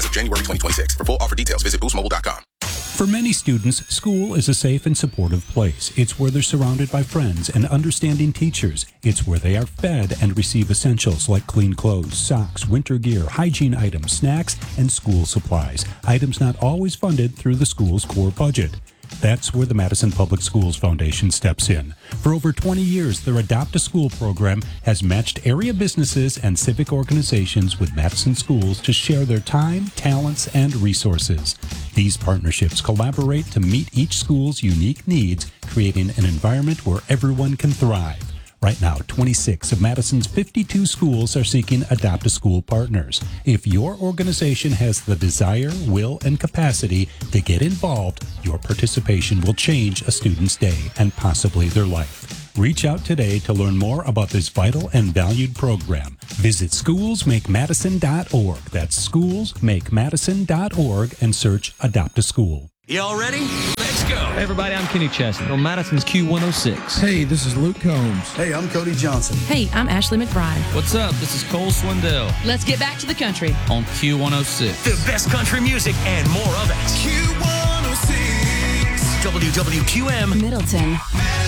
of January 2026. For full offer details, visit boostmobile.com. For many students, school is a safe and supportive place. It's where they're surrounded by friends and understanding teachers. It's where they are fed and receive essentials like clean clothes, socks, winter gear, hygiene items, snacks, and school supplies. Items not always funded through the school's core budget. That's where the Madison Public Schools Foundation steps in. For over 20 years, their Adopt a School program has matched area businesses and civic organizations with Madison schools to share their time, talents, and resources. These partnerships collaborate to meet each school's unique needs, creating an environment where everyone can thrive. Right now, 26 of Madison's 52 schools are seeking Adopt a School partners. If your organization has the desire, will, and capacity to get involved, your participation will change a student's day and possibly their life. Reach out today to learn more about this vital and valued program. Visit schoolsmakemadison.org. That's schoolsmakemadison.org and search Adopt a School. Y'all ready? Let's go. Hey everybody, I'm Kenny Chesney on Madison's Q106. Hey, this is Luke Combs. Hey, I'm Cody Johnson. Hey, I'm Ashley McBride. What's up? This is Cole Swindell Let's get back to the country on Q106. The best country music and more of it. Q106. WWQM. Middleton.